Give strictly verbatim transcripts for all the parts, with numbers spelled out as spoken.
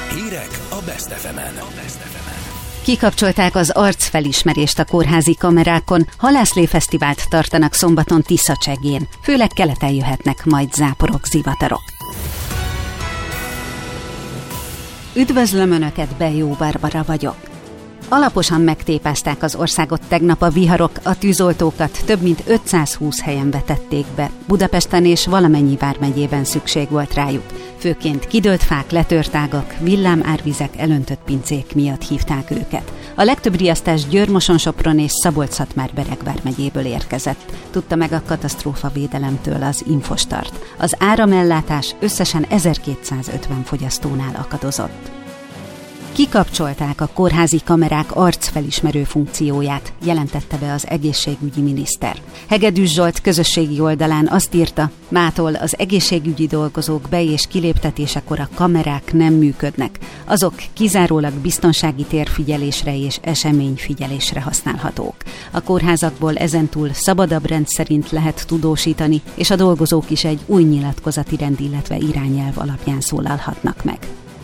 Hírek a Best ef emen. Kikapcsolták az arcfelismerést a kórházi kamerákon, halászlé fesztivált tartanak szombaton Tiszacsegén. Főleg keleten jöhetnek majd záporok, zivatarok. Üdvözlöm Önöket, Bejó Barbara vagyok. Alaposan megtépázták az országot tegnap a viharok, a tűzoltókat több mint ötszázhúsz helyen vetették be. Budapesten és valamennyi vármegyében szükség volt rájuk. Főként kidőlt fák, letört ágak, villámárvizek, elöntött pincék miatt hívták őket. A legtöbb riasztás Győr-Moson-Sopron és Szabolcs-Szatmár-Bereg vármegyéből érkezett. Tudta meg a katasztrófavédelemtől az Infostart. Az áramellátás összesen ezerkétszázötven fogyasztónál akadozott. Kikapcsolták a kórházi kamerák arcfelismerő funkcióját, jelentette be az egészségügyi miniszter. Hegedűs Zsolt közösségi oldalán azt írta, mától az egészségügyi dolgozók be- és kiléptetésekor a kamerák nem működnek. Azok kizárólag biztonsági térfigyelésre és eseményfigyelésre használhatók. A kórházakból ezentúl szabadabb rend szerint lehet tudósítani, és a dolgozók is egy új nyilatkozati rend, illetve irányelv alapján szólalhatnak meg.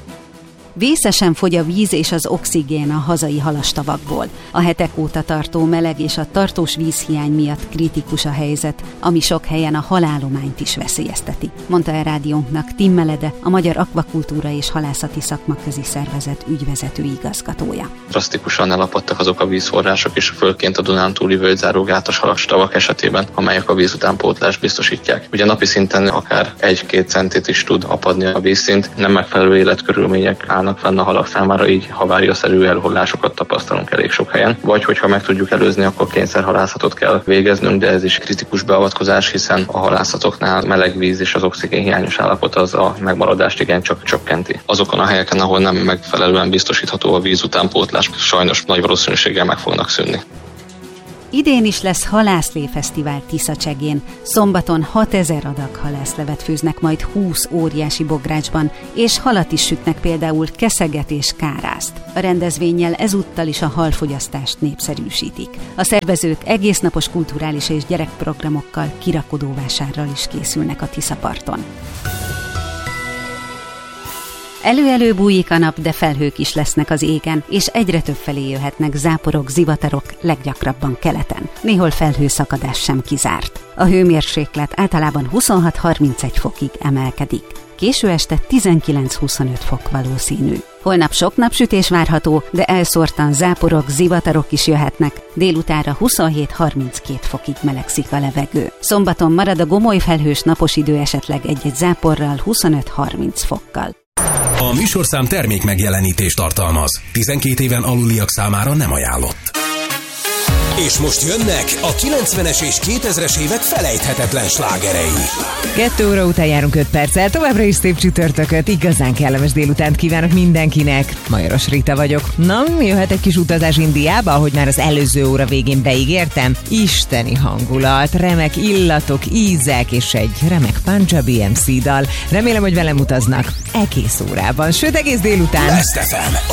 Vészesen fogy a víz és az oxigén a hazai halastavakból. A hetek óta tartó meleg és a tartós vízhiány miatt kritikus a helyzet, ami sok helyen a halállományt is veszélyezteti, mondta el rádiónknak Tim Melede, a Magyar Akvakultúra és Halászati Szakmaközi Szervezet ügyvezető igazgatója. Drasztikusan elapadtak azok a vízforrások is, főként a Dunántúli völgyzárógátas halastavak esetében, amelyek a vízutánpótlást biztosítják. Ugye napi szinten akár egy-két centit is tud apadni a vízszint, nem megfelelő életkörülmények állnak fenn a halak számára, így haváriaszerű elhullásokat tapasztalunk elég sok helyen. Vagy hogyha meg tudjuk előzni, akkor kényszerhalászatot kell végeznünk, de ez is kritikus beavatkozás, hiszen a halászatoknál meleg víz és az oxigén hiányos állapot az a megmaradást igencsak csökkenti. Azokon a helyeken, ahol nem megfelelően biztosítható a víz utánpótlás, sajnos nagy valószínűséggel meg fognak szűnni. Idén is lesz halászlé fesztivál Tiszacsegén. Szombaton hatezer adag halászlevet főznek majd húsz óriási bográcsban, és halat is sütnek, például keszeget és kárászt. A rendezvénnyel ezúttal is a halfogyasztást népszerűsítik. A szervezők egésznapos kulturális és gyerekprogramokkal, kirakodóvásárral is készülnek a Tiszaparton. Elő-elő bújik a nap, de felhők is lesznek az égen, és egyre több felé jöhetnek záporok, zivatarok, leggyakrabban keleten. Néhol felhőszakadás sem kizárt. A hőmérséklet általában huszonhat-harmincegy fokig emelkedik. Késő este tizenkilenc-huszonöt fok valószínű. Holnap sok napsütés várható, de elszórtan záporok, zivatarok is jöhetnek. Délutánra huszonhét-harminckét fokig melegszik a levegő. Szombaton marad a gomoly felhős napos idő, esetleg egy-egy záporral, huszonöt-harminc fokkal. A műsorszám termék megjelenítést tartalmaz. tizenkét éven aluliak számára nem ajánlott. És most jönnek a kilencvenes és kétezres évek felejthetetlen slágerei. Kettő óra után járunk öt perccel, továbbra is szép csütörtököt, igazán kellemes délutánt kívánok mindenkinek. Majoros Rita vagyok. Na, jöhet egy kis utazás Indiába, ahogy már az előző óra végén beígértem. Isteni hangulat, remek illatok, ízek és egy remek Punjabi em cé dal. Remélem, hogy velem utaznak egész órában, sőt egész délután. Best ef em.